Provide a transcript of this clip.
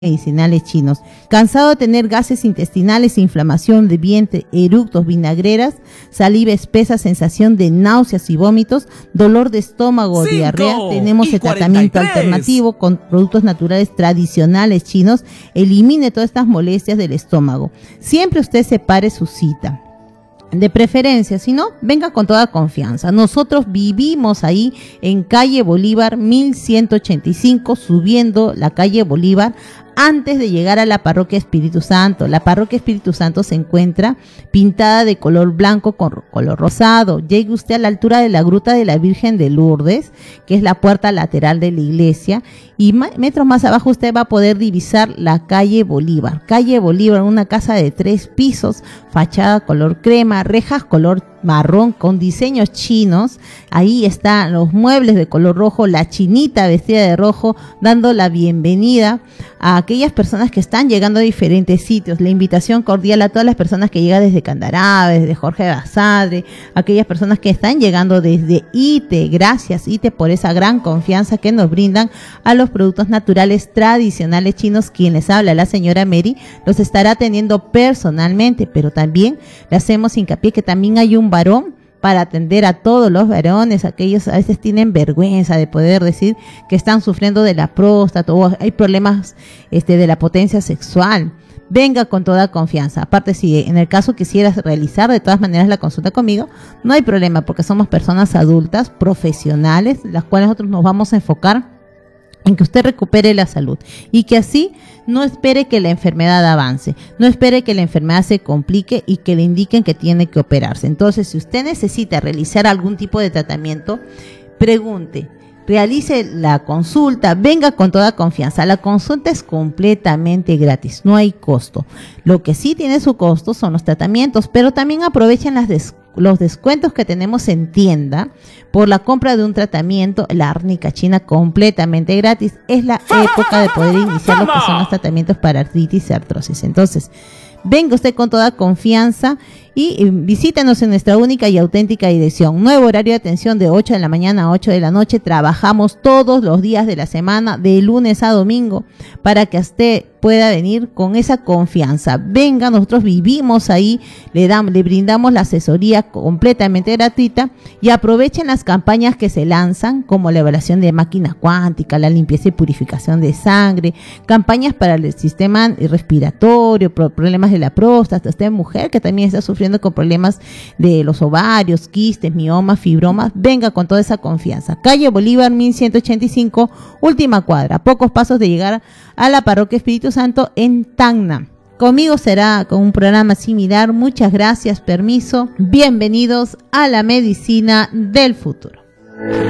medicinales chinos. Cansado de tener gases intestinales, inflamación de vientre, eructos, vinagreras, saliva espesa, sensación de náuseas y vómitos, dolor de estómago, diarrea, tenemos el tratamiento alternativo con productos naturales tradicionales chinos. Elimine todas estas molestias del estómago. Siempre usted separe su cita. De preferencia, si no, venga con toda confianza. Nosotros vivimos ahí en calle Bolívar 1185, subiendo la calle Bolívar antes de llegar a la parroquia Espíritu Santo. La parroquia Espíritu Santo se encuentra pintada de color blanco con color rosado. Llegue usted a la altura de la gruta de la Virgen de Lourdes, que es la puerta lateral de la iglesia, y metros más abajo usted va a poder divisar la calle Bolívar. Calle Bolívar, una casa de 3 pisos, fachada color crema, rejas color marrón con diseños chinos. Ahí están los muebles de color rojo, la chinita vestida de rojo dando la bienvenida a aquellas personas que están llegando a diferentes sitios. La invitación cordial a todas las personas que llegan desde Candarave, desde Jorge Basadre, aquellas personas que están llegando desde ITE. Gracias ITE por esa gran confianza que nos brindan a los productos naturales tradicionales chinos. Quien les habla, la señora Mary, los estará atendiendo personalmente, pero también le hacemos hincapié que también hay un varón para atender a todos los varones. Aquellos a veces tienen vergüenza de poder decir que están sufriendo de la próstata o hay problemas de la potencia sexual. Venga con toda confianza. Aparte, si en el caso quisieras realizar de todas maneras la consulta conmigo, no hay problema, porque somos personas adultas, profesionales, las cuales nosotros nos vamos a enfocar en que usted recupere la salud y que así no espere que la enfermedad avance, no espere que la enfermedad se complique y que le indiquen que tiene que operarse. Entonces, si usted necesita realizar algún tipo de tratamiento, pregunte, realice la consulta, venga con toda confianza. La consulta es completamente gratis, no hay costo. Lo que sí tiene su costo son los tratamientos, pero también aprovechen los descuentos que tenemos en tienda por la compra de un tratamiento. La árnica china completamente gratis. Es la época de poder iniciar lo que son los tratamientos para artritis y artrosis. Entonces, venga usted con toda confianza y visítenos en nuestra única y auténtica dirección. Nuevo horario de atención de 8 de la mañana a 8 de la noche. Trabajamos todos los días de la semana, de lunes a domingo, para que usted pueda venir con esa confianza. Venga, nosotros vivimos ahí, le brindamos la asesoría completamente gratuita y aprovechen las campañas que se lanzan, como la evaluación de máquina cuántica, la limpieza y purificación de sangre, campañas para el sistema respiratorio, problemas de la próstata. Usted, mujer que también está sufriendo con problemas de los ovarios, quistes, miomas, fibromas, venga con toda esa confianza. Calle Bolívar 1185, última cuadra, a pocos pasos de llegar a la parroquia Espíritu Santo en Tacna. Conmigo será con un programa similar. Muchas gracias, permiso. Bienvenidos a la medicina del futuro.